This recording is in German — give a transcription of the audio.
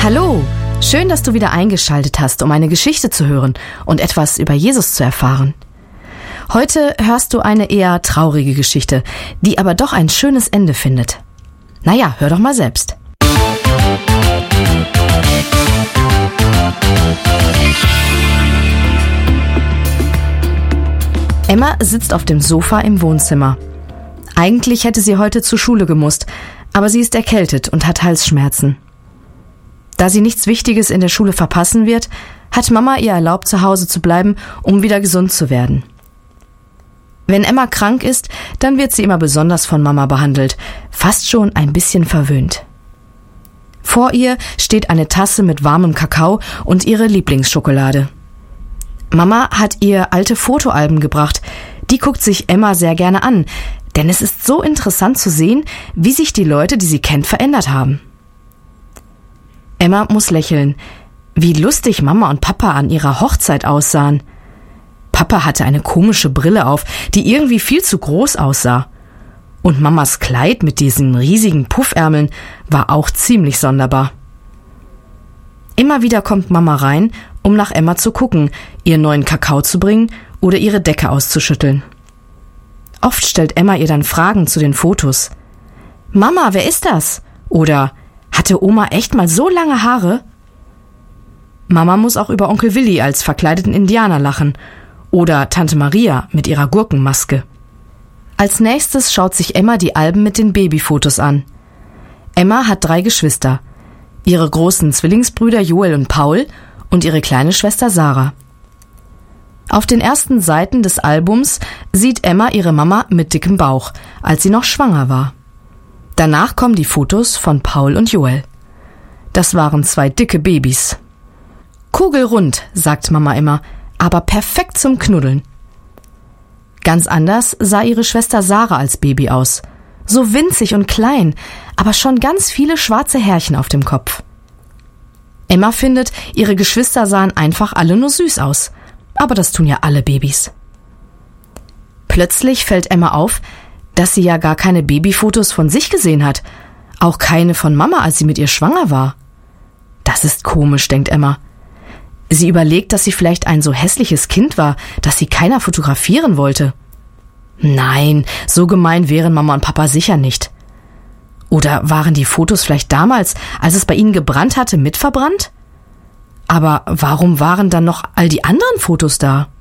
Hallo, schön, dass du wieder eingeschaltet hast, um eine Geschichte zu hören und etwas über Jesus zu erfahren. Heute hörst du eine eher traurige Geschichte, die aber doch ein schönes Ende findet. Naja, hör doch mal selbst. Emma sitzt auf dem Sofa im Wohnzimmer. Eigentlich hätte sie heute zur Schule gemusst, aber sie ist erkältet und hat Halsschmerzen. Da sie nichts Wichtiges in der Schule verpassen wird, hat Mama ihr erlaubt, zu Hause zu bleiben, um wieder gesund zu werden. Wenn Emma krank ist, dann wird sie immer besonders von Mama behandelt, fast schon ein bisschen verwöhnt. Vor ihr steht eine Tasse mit warmem Kakao und ihre Lieblingsschokolade. Mama hat ihr alte Fotoalben gebracht. Die guckt sich Emma sehr gerne an, denn es ist so interessant zu sehen, wie sich die Leute, die sie kennt, verändert haben. Emma muss lächeln. Wie lustig Mama und Papa an ihrer Hochzeit aussahen. Papa hatte eine komische Brille auf, die irgendwie viel zu groß aussah. Und Mamas Kleid mit diesen riesigen Puffärmeln war auch ziemlich sonderbar. Immer wieder kommt Mama rein, um nach Emma zu gucken, ihr neuen Kakao zu bringen oder ihre Decke auszuschütteln. Oft stellt Emma ihr dann Fragen zu den Fotos. Mama, wer ist das? Oder hatte Oma echt mal so lange Haare? Mama muss auch über Onkel Willi als verkleideten Indianer lachen oder Tante Maria mit ihrer Gurkenmaske. Als nächstes schaut sich Emma die Alben mit den Babyfotos an. Emma hat 3 Geschwister, ihre großen Zwillingsbrüder Joel und Paul und ihre kleine Schwester Sarah. Auf den ersten Seiten des Albums sieht Emma ihre Mama mit dickem Bauch, als sie noch schwanger war. Danach kommen die Fotos von Paul und Joel. Das waren 2 dicke Babys. Kugelrund, sagt Mama immer, aber perfekt zum Knuddeln. Ganz anders sah ihre Schwester Sarah als Baby aus. So winzig und klein, aber schon ganz viele schwarze Härchen auf dem Kopf. Emma findet, ihre Geschwister sahen einfach alle nur süß aus. Aber das tun ja alle Babys. Plötzlich fällt Emma auf, dass sie ja gar keine Babyfotos von sich gesehen hat. Auch keine von Mama, als sie mit ihr schwanger war. Das ist komisch, denkt Emma. Sie überlegt, dass sie vielleicht ein so hässliches Kind war, dass sie keiner fotografieren wollte. Nein, so gemein wären Mama und Papa sicher nicht. Oder waren die Fotos vielleicht damals, als es bei ihnen gebrannt hatte, mitverbrannt? Aber warum waren dann noch all die anderen Fotos da?